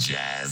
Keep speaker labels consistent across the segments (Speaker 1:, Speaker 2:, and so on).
Speaker 1: Jazz.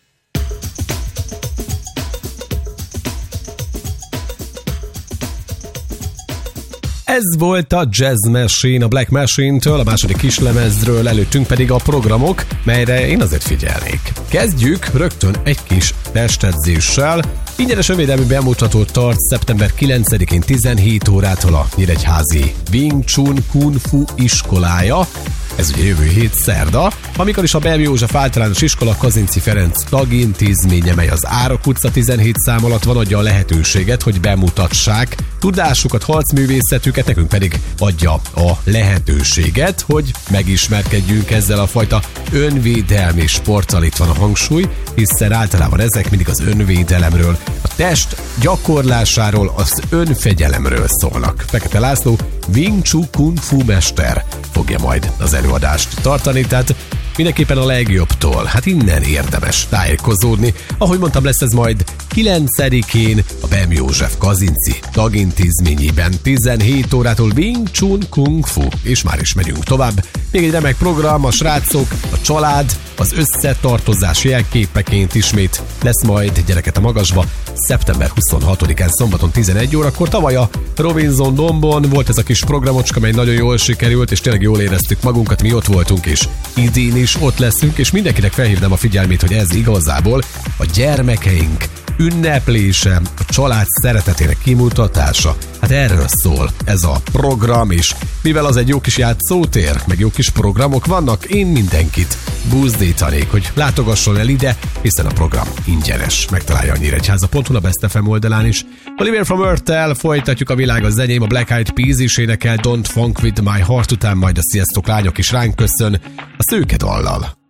Speaker 2: Ez volt a Jazz Machine, a Black Machine-től, a második kislemezről, előttünk pedig a programok, melyre én azért figyelnék. Kezdjük rögtön egy kis testedzéssel. Ingyenes önvédelmi bemutatót tart szeptember 9-én 17 órától a Nyíregyházi Wing Chun Kung Fu iskolája. Ez ugye jövő hét szerda, amikor is a Belmi József Általános Iskola Kazinczy Ferenc tagintézménye, mely az Árok utca 17 szám alatt van, adja a lehetőséget, hogy bemutassák tudásukat, harcművészetüket, nekünk pedig adja a lehetőséget, hogy megismerkedjünk ezzel a fajta önvédelmi sporttal. Itt van a hangsúly, hiszen általában ezek mindig az önvédelemről, a test gyakorlásáról, az önfegyelemről szólnak. Fekete László, Wing Chun Kung Fu mester fogja majd az előadást tartani, tehát mindenképpen a legjobbtól. Hát innen érdemes tájékozódni. Ahogy mondtam, lesz ez majd 9-én a Belmi József Kazinczy tagintézményében 17 órától Wing Chun Kung Fu. És már is megyünk tovább. Még egy remek program, a srácok, a család, az összetartozás jelképeként ismét lesz majd Gyereket a Magasba szeptember 26-án szombaton 11 órakor. Tavaly a Robinson Dombon volt ez a kis programocska, mely nagyon jól sikerült, és tényleg jól éreztük magunkat, mi ott voltunk, és idén is ott leszünk, és mindenkinek felhívnám a figyelmét, hogy ez igazából a gyermekeink ünneplése, a család szeretetének kimutatása. Hát erről szól ez a program is. Mivel az egy jó kis játszótér, meg jó kis programok vannak, én mindenkit buzdítanék, hogy látogasson el ide, hiszen a program ingyenes. Megtalálja a Nyíregyháza.hu, a Best FM oldalán is. Oliver from Earth-tel folytatjuk a világ az enyém, a Black Eyed Peas is énekel Don't Funk With My Heart, után majd a Sziasztok lányok is ránk köszön a Szőke dallal.